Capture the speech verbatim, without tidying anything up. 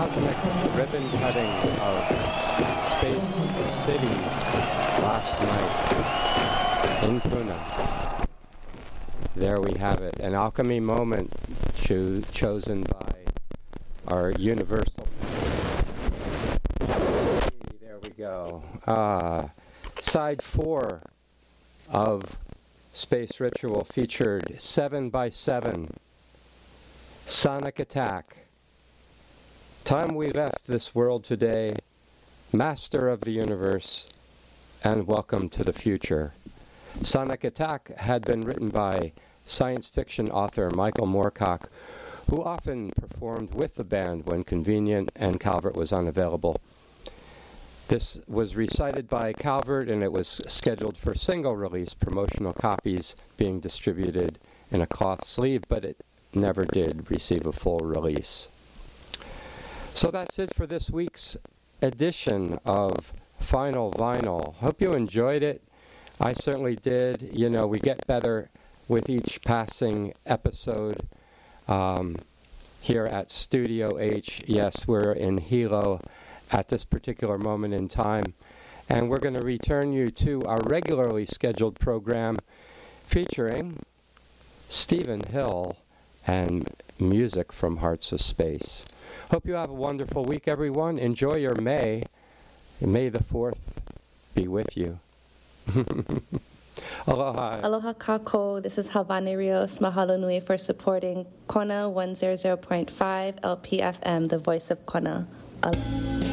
cosmic ribbon cutting of Space City last night in Pune. There we have it, an alchemy moment cho- chosen by our universal. There we go. Ah, side four of Space Ritual featured seven by seven, Sonic Attack. Time we left this world today, master of the universe, and welcome to the future. Sonic Attack had been written by science fiction author Michael Moorcock, who often performed with the band when convenient and Calvert was unavailable. This was recited by Calvert, and it was scheduled for single release, promotional copies being distributed in a cloth sleeve, but it never did receive a full release. So that's it for this week's edition of Final Vinyl. Hope you enjoyed it. I certainly did. You know, we get better with each passing episode um, here at Studio H. Yes, we're in Hilo at this particular moment in time. And we're going to return you to our regularly scheduled program featuring Stephen Hill and music from Hearts of Space. Hope you have a wonderful week, everyone. Enjoy your May. May the fourth be with you. Aloha. Aloha kako. This is Havani Rios. Mahalo nui for supporting Kona one hundred point five L P F M, the voice of Kona. Aloha.